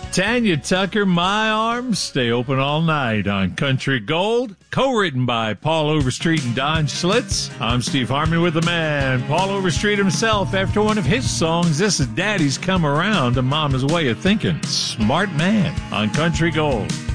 Tanya Tucker, My Arms Stay Open All Night on Country Gold, co-written by Paul Overstreet and Don Schlitz. I'm Steve Harmon with the man, Paul Overstreet himself, after one of his songs. This is Daddy's Come Around, a Mama's Way of Thinking. Smart Man on Country Gold.